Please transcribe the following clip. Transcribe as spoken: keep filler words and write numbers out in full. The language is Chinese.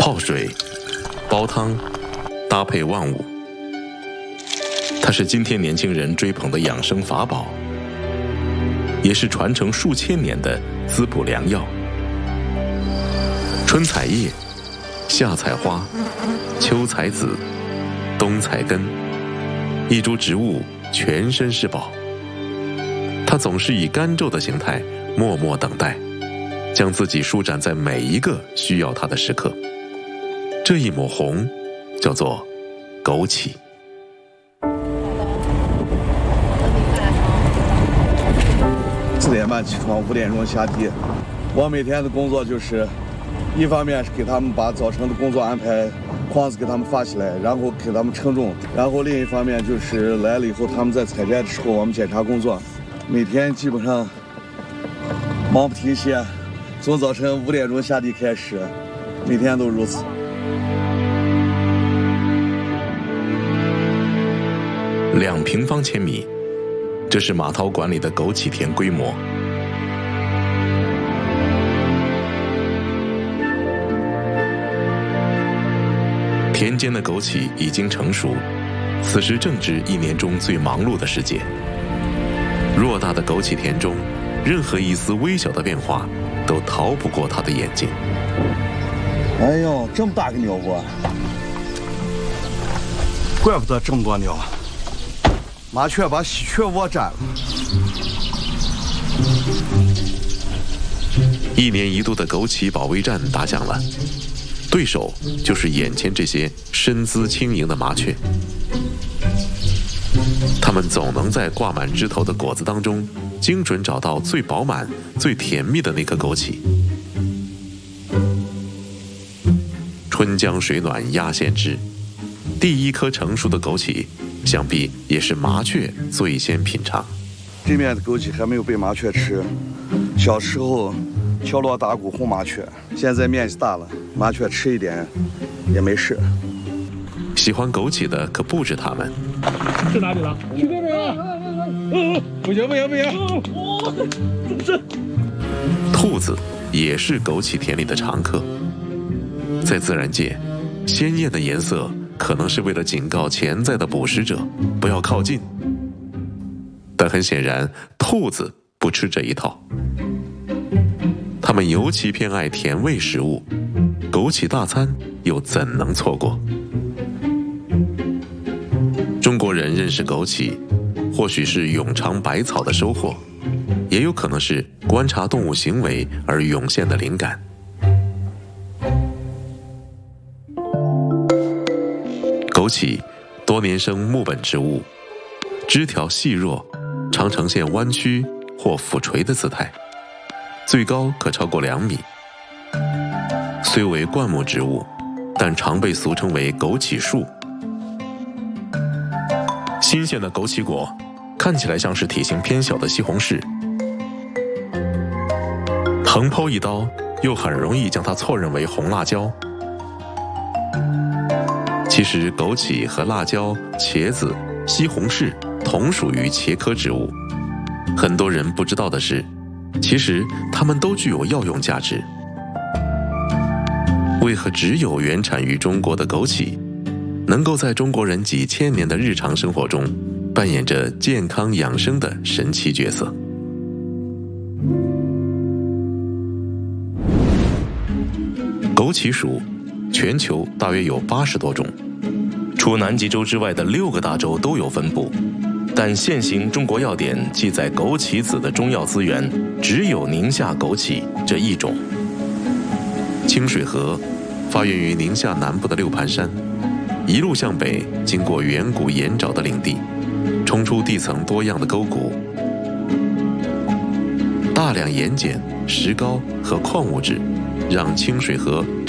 泡水、煲汤，搭配万物。它是今天年轻人追捧的养生法宝，也是传承数千年的滋补良药。春采叶，夏采花，秋采籽，冬采根，一株植物全身是宝。它总是以干皱的形态默默等待，将自己舒展在每一个需要它的时刻。这一抹红叫做枸杞。 四点半起床，五点钟下地。我每天的工作就是，一方面是给他们把早晨的工作安排筐子给他们发起来，然后给他们称重，然后另一方面就是来了以后他们在采摘的时候我们检查工作。每天基本上忙不停歇，从早晨五点钟下地开始，每天都如此。 两平方千米，这是马涛管理的枸杞田规模。田间的枸杞已经成熟，此时正值一年中最忙碌的时节。偌大的枸杞田中，任何一丝微小的变化都逃不过他的眼睛。 哎呦，这么大个鸟窝，怪不得这么多鸟。麻雀把喜鹊窝占了。 一年一度的枸杞保卫战打响了，对手就是眼前这些身姿轻盈的麻雀。它们总能在挂满枝头的果子当中，精准找到最饱满、最甜蜜的那颗枸杞。春江水暖鸭先知，第一颗成熟的枸杞，想必也是麻雀最先品尝。 这面的枸杞还没有被麻雀吃，小时候敲锣打鼓轰麻雀，现在面积大了，麻雀吃一点也没事。 喜欢枸杞的可不止他们。 去哪里了？去那边啊！嗯，不行不行不行！哇，怎么是？ 兔子也是枸杞田里的常客。在自然界，鲜艳的颜色可能是为了警告潜在的捕食者不要靠近，但很显然，兔子不吃这一套。它们尤其偏爱甜味食物，枸杞大餐又怎能错过？中国人认识枸杞，或许是咏尝百草的收获，也有可能是观察动物行为而涌现的灵感。枸杞多年生木本植物，枝条细弱，常呈现弯曲或俯垂的姿态，最高可超过两米。虽为灌木植物，但常被俗称为枸杞树。新鲜的枸杞果看起来像是体型偏小的西红柿，横剖一刀又很容易将它错认为红辣椒。其实枸杞和辣椒、茄子、西红柿同属于茄科植物。很多人不知道的是，其实它们都具有药用价值。为何只有原产于中国的枸杞能够在中国人几千年的日常生活中扮演着健康养生的神奇角色？枸杞属全球大约有八十多种，除南极洲之外的六个大洲都有分布，但现行中国药典记载枸杞子的中药资源只有宁夏枸杞这一种。清水河发源于宁夏南部的六盘山，一路向北，经过远古盐沼的领地，冲出地层多样的沟谷。大量盐碱、石膏和矿物质让清水河